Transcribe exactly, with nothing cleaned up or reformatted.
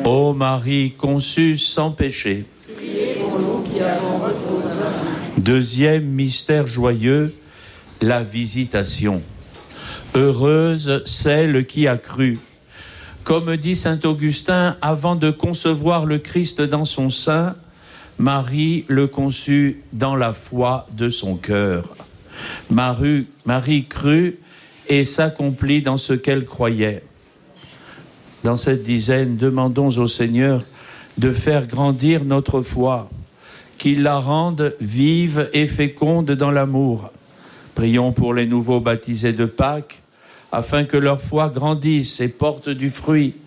Ô Marie conçue sans péché. Priez pour nous qui avons recours aux hommes. Deuxième mystère joyeux, la visitation. Heureuse celle qui a cru. Comme dit saint Augustin, avant de concevoir le Christ dans son sein, Marie le conçut dans la foi de son cœur. Marie, Marie crut et s'accomplit dans ce qu'elle croyait. Dans cette dizaine, demandons au Seigneur de faire grandir notre foi, qu'il la rende vive et féconde dans l'amour. Prions pour les nouveaux baptisés de Pâques, afin que leur foi grandisse et porte du fruit.